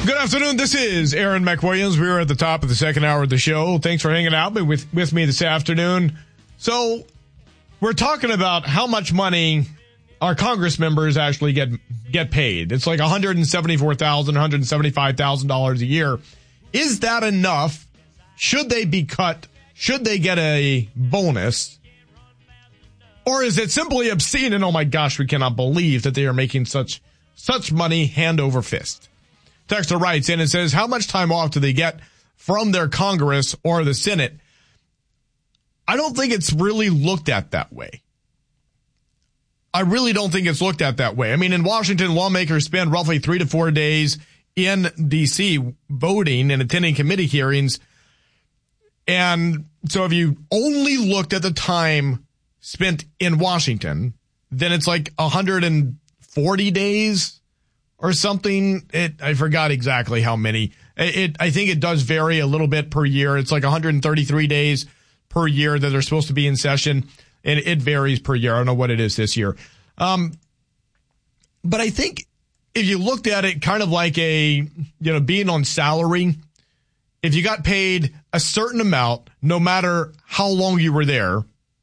Good afternoon. This is Aaron McWilliams. We're at the top of the second hour of the show. Thanks for hanging out with me this afternoon. So we're talking about how much money our Congress members actually get paid. It's like $174,000, $175,000 a year. Is that enough? Should they be cut? Should they get a bonus? Or is it simply obscene and, oh my gosh, we cannot believe that they are making such money hand over fist? Texter writes in and says, how much time off do they get from their Congress or the Senate? I don't think it's really looked at that way. I really don't think it's looked at that way. I mean, in Washington, lawmakers spend roughly 3 to 4 days in D.C. voting and attending committee hearings. And so if you only looked at the time spent in Washington, then it's like 140 days or something. I forgot exactly how many. I think it does vary a little bit per year. It's like 133 days per year that they're supposed to be in session, and it varies per year. I don't know what it is this year. But I think if you looked at it kind of like being on salary, if you got paid a certain amount, no matter how long you were there,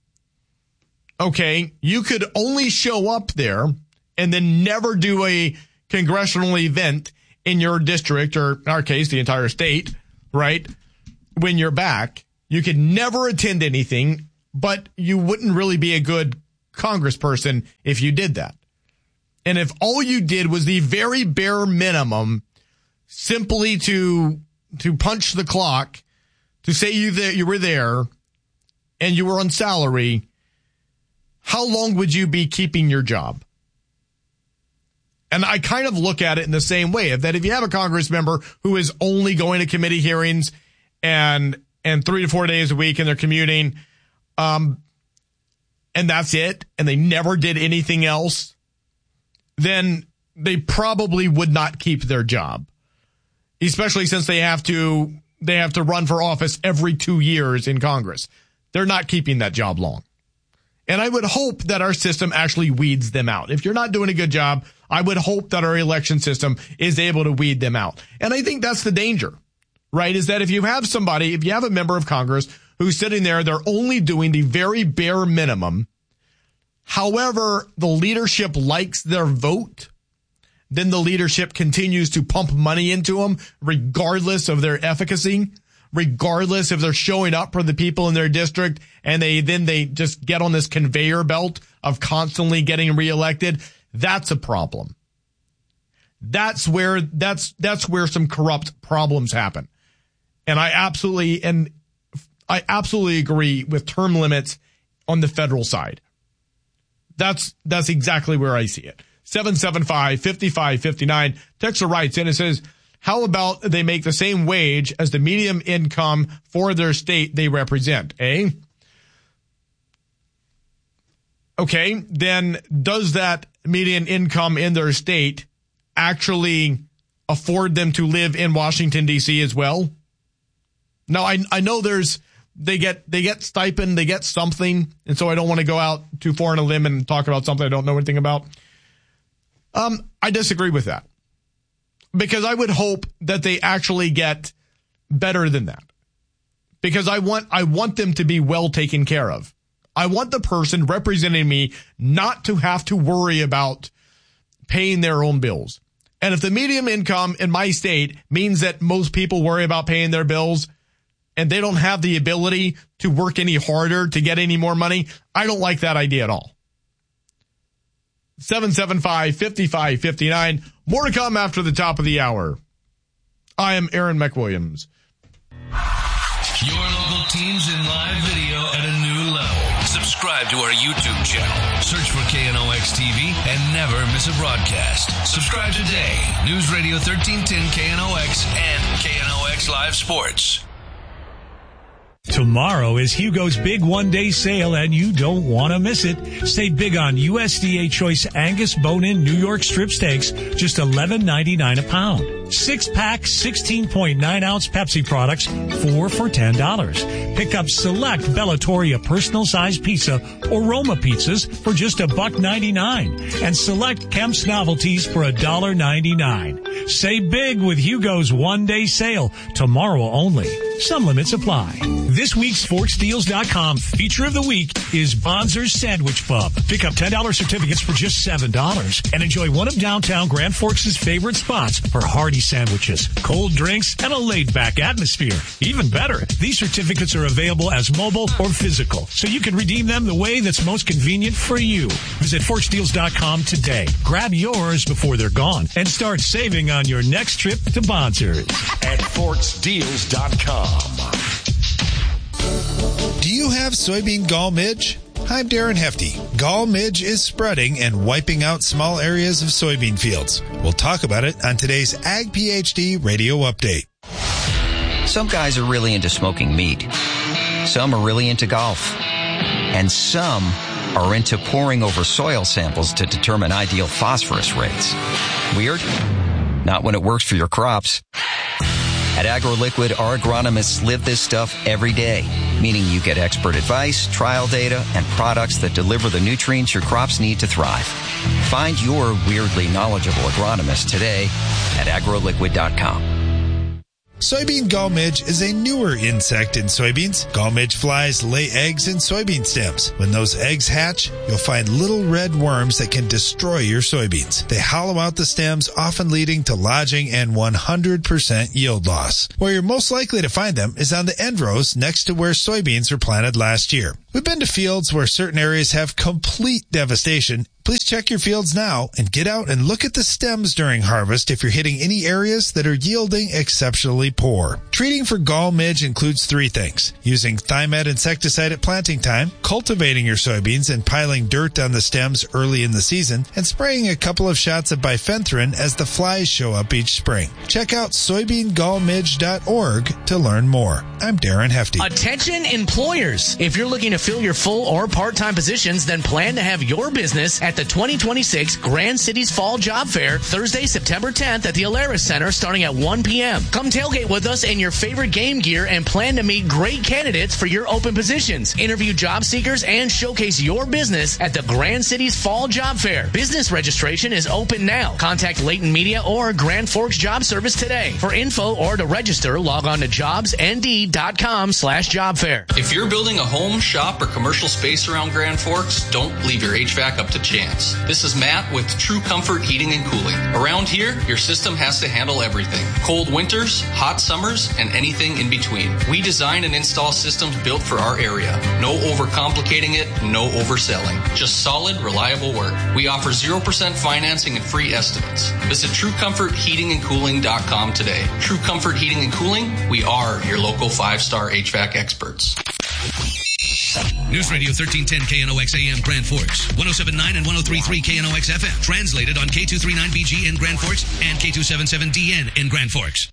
okay, you could only show up there and then never do a congressional event in your district, or in our case, the entire state, right? When you're back, you could never attend anything, but you wouldn't really be a good congressperson if you did that. And if all you did was the very bare minimum, simply to punch the clock, to say you were there and you were on salary, how long would you be keeping your job? And I kind of look at it in the same way, that if you have a Congress member who is only going to committee hearings and 3 to 4 days a week and they're commuting, and that's it, and they never did anything else, then they probably would not keep their job, especially since they have to run for office every 2 years in Congress. They're not keeping that job long. And I would hope that our system actually weeds them out. If you're not doing a good job, I would hope that our election system is able to weed them out. And I think that's the danger, right? Is that if you have a member of Congress who's sitting there, they're only doing the very bare minimum. However, the leadership likes their vote, then the leadership continues to pump money into them, regardless of their efficacy, regardless if they're showing up for the people in their district, and they just get on this conveyor belt of constantly getting reelected. That's a problem. That's where some corrupt problems happen. And I absolutely agree with term limits on the federal side. That's exactly where I see it. 775-5559. Texter writes in and says, how about they make the same wage as the median income for their state they represent, eh? Okay, then does that median income in their state actually afford them to live in Washington, D.C. as well? Now, I know they get stipend, they get something, and so I don't want to go out too far on a limb and talk about something I don't know anything about. I disagree with that, because I would hope that they actually get better than that, because I want them to be well taken care of. I want the person representing me not to have to worry about paying their own bills. And if the median income in my state means that most people worry about paying their bills and they don't have the ability to work any harder to get any more money, I don't like that idea at all. 775-5559. More to come after the top of the hour. I am Aaron McWilliams. Your local teams in live video at a new level. Subscribe to our YouTube channel. Search for KNOX TV and never miss a broadcast. Subscribe today. News Radio 1310 KNOX and KNOX Live Sports. Tomorrow is Hugo's big one-day sale, and you don't want to miss it. Stay big on USDA Choice Angus bone-in New York strip steaks, just $11.99 a pound. 6-pack, 16.9-ounce Pepsi products, 4 for $10. Pick up select Bellatoria personal-sized pizza or Roma pizzas for just $1.99. And select Kemp's novelties for $1.99. Save big with Hugo's one-day sale. Tomorrow only. Some limits apply. This week's ForksDeals.com feature of the week is Bonzer's Sandwich Pub. Pick up $10 certificates for just $7 and enjoy one of downtown Grand Forks' favorite spots for hearty sandwiches, cold drinks, and a laid-back atmosphere. Even better, these certificates are available as mobile or physical, so you can redeem them the way that's most convenient for you. Visit ForksDeals.com today. Grab yours before they're gone and start saving on your next trip to Bonzer's. At ForksDeals.com. Do you have soybean gall midge? I'm Darren Hefty. Gall midge is spreading and wiping out small areas of soybean fields. We'll talk about it on today's Ag PhD Radio Update. Some guys are really into smoking meat. Some are really into golf. And some are into poring over soil samples to determine ideal phosphorus rates. Weird? Not when it works for your crops. At AgroLiquid, our agronomists live this stuff every day, meaning you get expert advice, trial data, and products that deliver the nutrients your crops need to thrive. Find your weirdly knowledgeable agronomist today at agroliquid.com. Soybean gall midge is a newer insect in soybeans. Gall midge flies lay eggs in soybean stems. When those eggs hatch, you'll find little red worms that can destroy your soybeans. They hollow out the stems, often leading to lodging and 100% yield loss. Where you're most likely to find them is on the end rows next to where soybeans were planted last year. We've been to fields where certain areas have complete devastation. Please check your fields now and get out and look at the stems during harvest if you're hitting any areas that are yielding exceptionally poor. Treating for gall midge includes 3 things: using Thimet insecticide at planting time, cultivating your soybeans and piling dirt on the stems early in the season, and spraying a couple of shots of bifenthrin as the flies show up each spring. Check out soybeangallmidge.org to learn more. I'm Darren Hefty. Attention employers! If you're looking to fill your full or part-time positions, then plan to have your business at the 2026 Grand Cities Fall Job Fair, Thursday, September 10th at the Alaris Center starting at 1 p.m. Come tailgate with us in your favorite game gear and plan to meet great candidates for your open positions. Interview job seekers and showcase your business at the Grand Cities Fall Job Fair. Business registration is open now. Contact Leighton Media or Grand Forks Job Service today. For info or to register, log on to jobsnd.com/job fair. If you're building a home, shop, or commercial space around Grand Forks, don't leave your HVAC up to chance. This is Matt with True Comfort Heating and Cooling. Around here, your system has to handle everything. Cold winters, hot summers, and anything in between. We design and install systems built for our area. No overcomplicating it, no overselling. Just solid, reliable work. We offer 0% financing and free estimates. Visit TrueComfortHeatingandCooling.com today. True Comfort Heating and Cooling, we are your local 5-star HVAC experts. News Radio 1310 KNOX AM Grand Forks, 107.9 and 103.3 KNOX FM. Translated on K239BG in Grand Forks and K277DN in Grand Forks.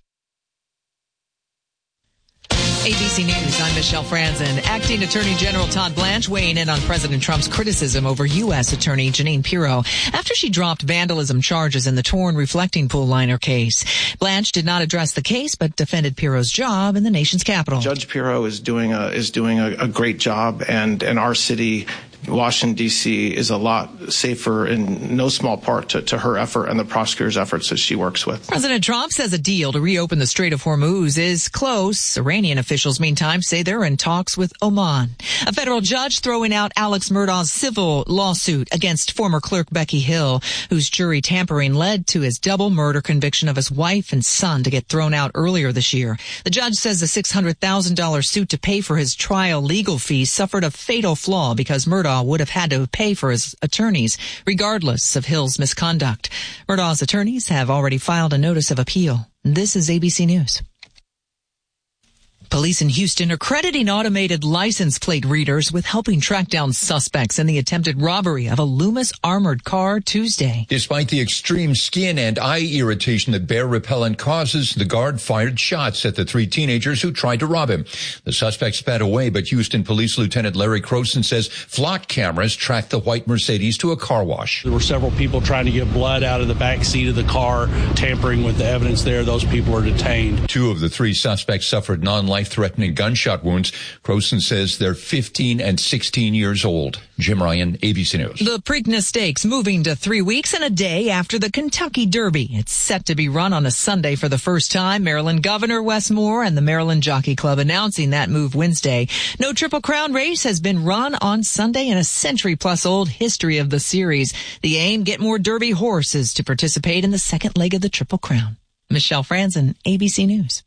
ABC News, I'm Michelle Franzen. Acting Attorney General Todd Blanche weighing in on President Trump's criticism over U.S. Attorney Jeanine Pirro after she dropped vandalism charges in the torn reflecting pool liner case. Blanche did not address the case, but defended Pirro's job in the nation's capital. Judge Pirro is doing a great job, and our city, Washington, D.C., is a lot safer in no small part to her effort and the prosecutor's efforts that she works with. President Trump says a deal to reopen the Strait of Hormuz is close. Iranian officials, meantime, say they're in talks with Oman. A federal judge throwing out Alex Murdaugh's civil lawsuit against former clerk Becky Hill, whose jury tampering led to his double murder conviction of his wife and son to get thrown out earlier this year. The judge says the $600,000 suit to pay for his trial legal fees suffered a fatal flaw because Murdaugh would have had to pay for his attorneys, regardless of Hill's misconduct. Murdaugh's attorneys have already filed a notice of appeal. This is ABC News. Police in Houston are crediting automated license plate readers with helping track down suspects in the attempted robbery of a Loomis armored car Tuesday. Despite the extreme skin and eye irritation that bear repellent causes, the guard fired shots at the three teenagers who tried to rob him. The suspect sped away, but Houston Police Lieutenant Larry Croson says flock cameras tracked the white Mercedes to a car wash. There were several people trying to get blood out of the back seat of the car, tampering with the evidence there. Those people are detained. Two of the three suspects suffered non-life-threatening gunshot wounds. Croson says they're 15 and 16 years old. Jim Ryan, ABC News. The Preakness Stakes moving to 3 weeks and a day after the Kentucky Derby. It's set to be run on a Sunday for the first time. Maryland Governor Wes Moore and the Maryland Jockey Club announcing that move Wednesday. No Triple Crown race has been run on Sunday in a century-plus-old history of the series. The aim, get more Derby horses to participate in the second leg of the Triple Crown. Michelle Franzen, ABC News.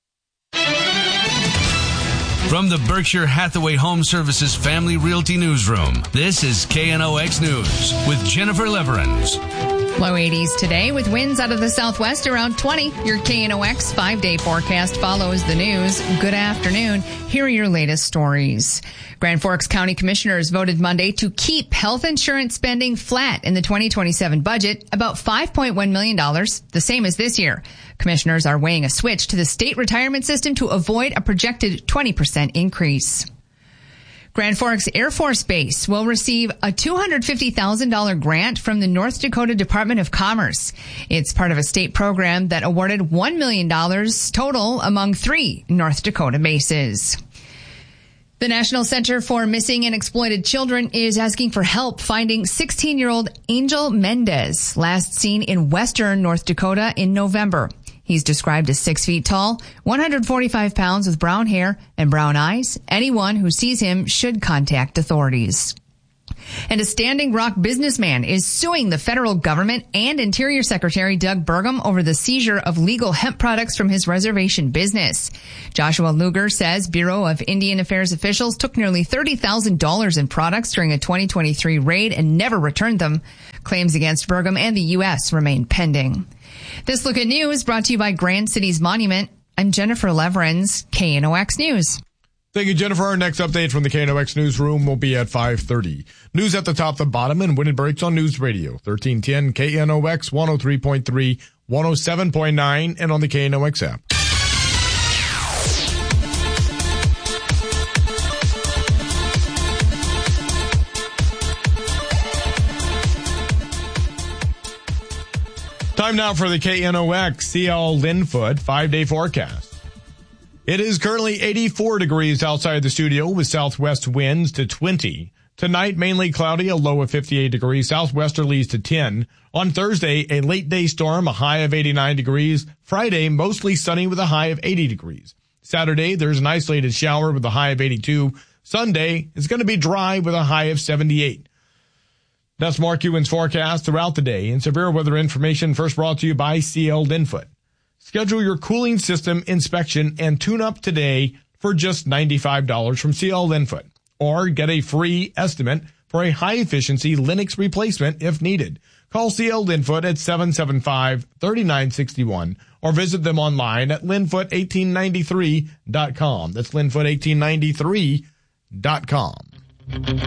From the Berkshire Hathaway Home Services Family Realty Newsroom, this is KNOX News with Jennifer Leverins. Low 80s today with winds out of the southwest around 20. Your KNOX 5-day forecast follows the news. Good afternoon. Here are your latest stories. Grand Forks County Commissioners voted Monday to keep health insurance spending flat in the 2027 budget, about $5.1 million, the same as this year. Commissioners are weighing a switch to the state retirement system to avoid a projected 20% increase. Grand Forks Air Force Base will receive a $250,000 grant from the North Dakota Department of Commerce. It's part of a state program that awarded $1 million total among 3 North Dakota bases. The National Center for Missing and Exploited Children is asking for help finding 16-year-old Angel Mendez, last seen in western North Dakota in November. He's described as 6 feet tall, 145 pounds with brown hair and brown eyes. Anyone who sees him should contact authorities. And a Standing Rock businessman is suing the federal government and Interior Secretary Doug Burgum over the seizure of legal hemp products from his reservation business. Joshua Luger says Bureau of Indian Affairs officials took nearly $30,000 in products during a 2023 raid and never returned them. Claims against Burgum and the U.S. remain pending. This Look at News brought to you by Grand Cities Monument. I'm Jennifer Leverins, KNOX News. Thank you, Jennifer. Our next update from the KNOX newsroom will be at 5:30. News at the top, the bottom, and when it breaks on News Radio, 1310 KNOX 103.3, 107.9, and on the KNOX app. Time now for the KNOX CL Linfoot 5-day forecast. It is currently 84 degrees outside the studio with southwest winds to 20. Tonight, mainly cloudy, a low of 58 degrees, southwesterlies to 10. On Thursday, a late day storm, a high of 89 degrees. Friday, mostly sunny with a high of 80 degrees. Saturday, there's an isolated shower with a high of 82. Sunday is going to be dry with a high of 78. That's Mark Ewan's forecast throughout the day. And severe weather information first brought to you by CL Linfoot. Schedule your cooling system inspection and tune-up today for just $95 from CL Linfoot. Or get a free estimate for a high-efficiency Linux replacement if needed. Call CL Linfoot at 775-3961 or visit them online at linfoot1893.com. That's linfoot1893.com.